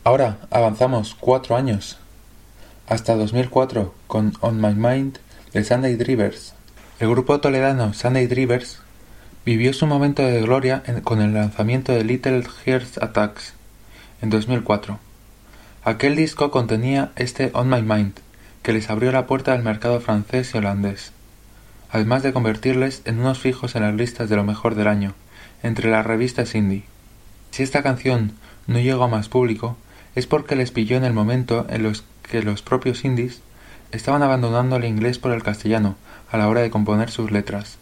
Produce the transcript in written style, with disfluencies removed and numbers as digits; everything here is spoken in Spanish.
Ahora avanzamos 4 años, hasta 2004 con On My Mind de Sunday Drivers. El grupo toledano Sunday Drivers vivió su momento de gloria con el lanzamiento de Little Heart Attacks en 2004. Aquel disco contenía este On My Mind, que les abrió la puerta al mercado francés y holandés, además de convertirles en unos fijos en las listas de lo mejor del año, entre las revistas indie. Si esta canción no llegó a más público, es porque les pilló en el momento en los que los propios indies estaban abandonando el inglés por el castellano a la hora de componer sus letras.